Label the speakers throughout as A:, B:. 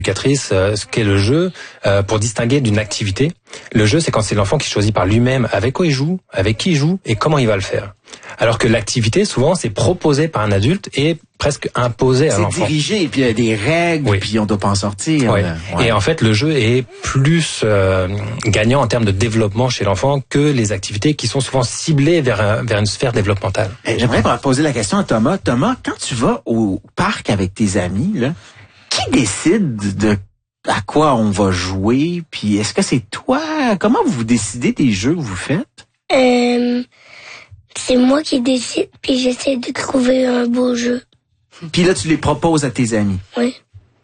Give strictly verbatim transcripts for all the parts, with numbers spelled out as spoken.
A: éducatrice euh, ce qu'est le jeu euh, pour distinguer d'une activité. Le jeu, c'est quand c'est l'enfant qui choisit par lui-même avec quoi il joue, avec qui il joue et comment il va le faire. Alors que l'activité, souvent, c'est proposé par un adulte et presque imposé à l'enfant.
B: C'est dirigé, et puis il y a des règles, oui. Puis on doit pas en sortir.
A: Oui.
B: Euh, ouais.
A: Et en fait, le jeu est plus euh, gagnant en termes de développement chez l'enfant que les activités qui sont souvent ciblées vers, vers une sphère développementale.
B: J'aimerais poser la question à Thomas. Thomas, quand tu vas au parc avec tes amis, là, qui décide de à quoi on va jouer? Puis est-ce que c'est toi? Comment vous décidez des jeux que vous faites?
C: Euh, c'est moi qui décide, puis j'essaie de trouver un beau jeu.
B: Puis là, tu les proposes à tes amis.
C: Oui.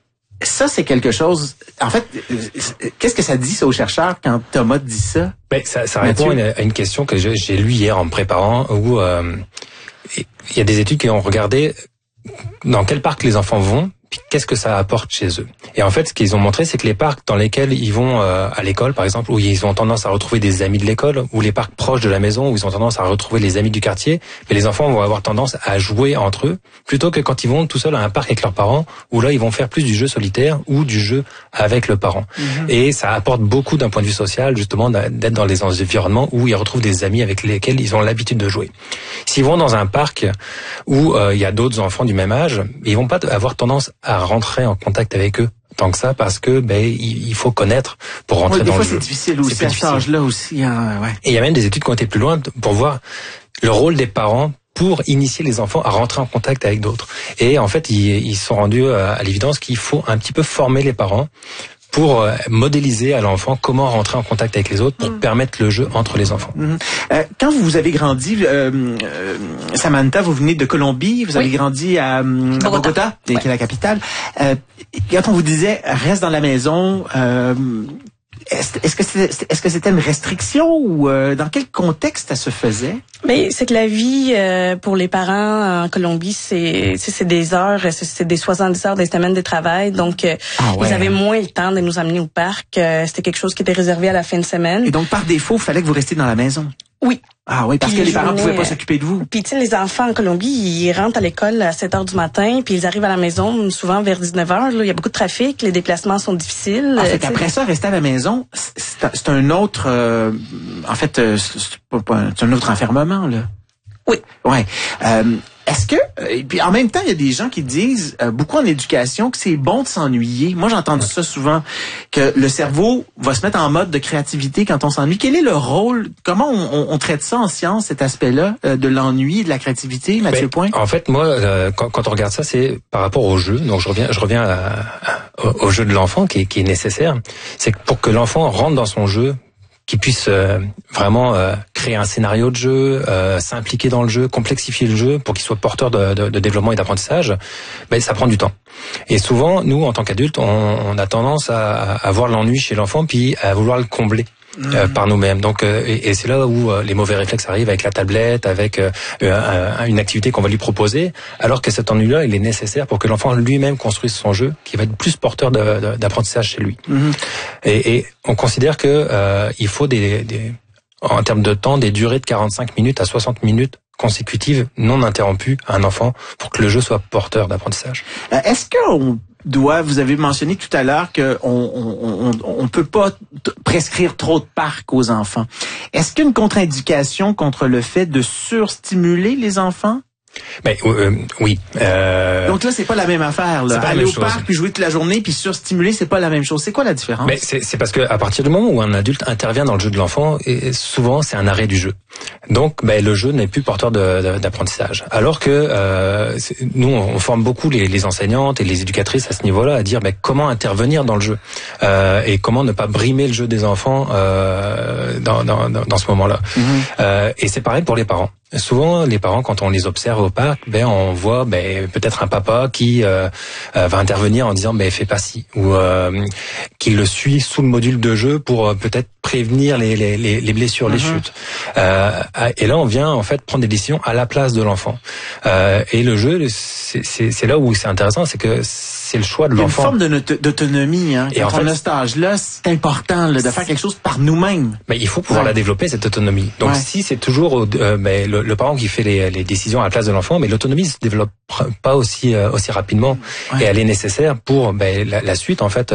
B: Ça, c'est quelque chose... En fait, qu'est-ce que ça dit, ça, aux chercheurs, quand Thomas dit ça?
A: Ben, ça, ça répond à une, à une question que j'ai, j'ai lue hier en me préparant, où euh, il y a des études qui ont regardé dans quel parc les enfants vont, puis qu'est-ce que ça apporte chez eux. Et en fait, ce qu'ils ont montré, c'est que les parcs dans lesquels ils vont euh, à l'école, par exemple, où ils ont tendance à retrouver des amis de l'école, ou les parcs proches de la maison, où ils ont tendance à retrouver les amis du quartier, mais les enfants vont avoir tendance à jouer entre eux, plutôt que quand ils vont tout seuls à un parc avec leurs parents, où là, ils vont faire plus du jeu solitaire ou du jeu avec le parent. Mmh. Et ça apporte beaucoup d'un point de vue social, justement, d'être dans les environnements où ils retrouvent des amis avec lesquels ils ont l'habitude de jouer. S'ils vont dans un parc où euh, il y a d'autres enfants du même âge, ils vont pas avoir tendance à rentrer en contact avec eux tant que ça, parce que ben il faut connaître pour rentrer
B: ouais,
A: dans le jeu.
B: Des fois, c'est difficile aussi à cet âge-là aussi. Hein, ouais.
A: Et il y a même des études qui ont été plus loin pour voir le rôle des parents pour initier les enfants à rentrer en contact avec d'autres. Et en fait, ils, ils sont rendus à l'évidence qu'il faut un petit peu former les parents pour modéliser à l'enfant comment rentrer en contact avec les autres pour mmh. permettre le jeu entre les enfants.
B: Mmh. Euh, quand vous avez grandi, euh, euh, Samantha, vous venez de Colombie, vous oui. avez grandi à, à Bogota, Bogota ouais. qui est la capitale. Euh, quand on vous disait « reste dans la maison euh, », Est-ce, est-ce que c'était, est-ce que c'était une restriction ou euh, dans quel contexte ça se faisait?
D: Mais c'est que la vie euh, pour les parents en Colombie, c'est c'est, c'est des heures, c'est, c'est des soixante-dix heures des semaines de travail, donc euh, ah ouais. ils avaient moins le temps de nous amener au parc. Euh, c'était quelque chose qui était réservé à la fin de semaine.
B: Et donc par défaut, il fallait que vous restiez dans la maison.
D: Oui.
B: Ah oui, parce puis que les, les parents ne pouvaient pas s'occuper de vous.
D: Puis tu sais, les enfants en Colombie, ils rentrent à l'école à sept heures du matin, puis ils arrivent à la maison souvent vers dix-neuf heures. Là, il y a beaucoup de trafic, les déplacements sont difficiles.
B: En fait, après ça, rester à la maison, c'est, c'est un autre... Euh, en fait, c'est, c'est un autre enfermement, là.
D: Oui.
B: Ouais. Euh, Est-ce que, et puis en même temps, il y a des gens qui disent, euh, beaucoup en éducation, que c'est bon de s'ennuyer. Moi, j'ai entendu ça souvent, que le cerveau va se mettre en mode de créativité quand on s'ennuie. Quel est le rôle, comment on, on, on traite ça en science, cet aspect-là, euh, de l'ennui, de la créativité, Mathieu ben, Point?
A: En fait, moi, euh, quand, quand on regarde ça, c'est par rapport au jeu. Donc, je reviens, je reviens à, à, au jeu de l'enfant qui est, qui est nécessaire. C'est que pour que l'enfant rentre dans son jeu, qu'il puisse euh, vraiment euh, créer un scénario de jeu, euh, s'impliquer dans le jeu, complexifier le jeu pour qu'il soit porteur de, de, de développement et d'apprentissage, ben ça prend du temps. Et souvent, nous, en tant qu'adultes, on, on a tendance à, à voir l'ennui chez l'enfant puis à vouloir le combler. Euh, par nous-mêmes. Donc, euh, et, et c'est là où euh, les mauvais réflexes arrivent avec la tablette, avec euh, euh, une activité qu'on va lui proposer, alors que cet ennui-là, il est nécessaire pour que l'enfant lui-même construise son jeu, qui va être plus porteur de, de, d'apprentissage chez lui. Mm-hmm. Et, et on considère que euh, il faut des, des, en termes de temps, des durées de quarante-cinq minutes à soixante minutes consécutives, non interrompues, à un enfant, pour que le jeu soit porteur d'apprentissage.
B: Euh, est-ce qu'on doit, vous avez mentionné tout à l'heure qu'on on, on, on peut pas t- prescrire trop de parcs aux enfants. Est-ce qu'il y a une contre-indication contre le fait de surstimuler les enfants?
A: Ben euh, oui. Euh...
B: Donc là, c'est pas la même affaire. Là. Aller au chose. parc puis jouer toute la journée puis surstimuler, c'est pas la même chose. C'est quoi la différence?
A: Ben c'est, c'est parce que à partir du moment où un adulte intervient dans le jeu de l'enfant, et souvent c'est un arrêt du jeu. Donc, ben le jeu n'est plus porteur de, de, d'apprentissage. Alors que euh, nous, on forme beaucoup les, les enseignantes et les éducatrices à ce niveau-là à dire ben comment intervenir dans le jeu euh, et comment ne pas brimer le jeu des enfants euh, dans, dans, dans ce moment-là. Mm-hmm. Euh, et c'est pareil pour les parents. Souvent, les parents, quand on les observe au parc, ben on voit ben peut-être un papa qui euh, euh, va intervenir en disant ben fais pas ci, ou euh, qui le suit sous le module de jeu pour euh, peut-être prévenir les, les, les blessures, mm-hmm. les chutes. Euh, et là, on vient en fait prendre des décisions à la place de l'enfant. Euh, et le jeu, c'est, c'est, c'est là où c'est intéressant, c'est que c'est le choix de l'enfant.
B: Il y a une forme de, d'autonomie. Hein. Quand et en on fait, a cet âge-là, c'est important là, de faire quelque chose par nous-mêmes.
A: Ben, il faut pouvoir ouais. la développer, cette autonomie. Donc, ouais. si c'est toujours euh, ben, le, le parent qui fait les, les décisions à la place de l'enfant, mais l'autonomie ne se développe pas aussi, euh, aussi rapidement. Ouais. Et elle est nécessaire pour ben, la, la suite, en fait,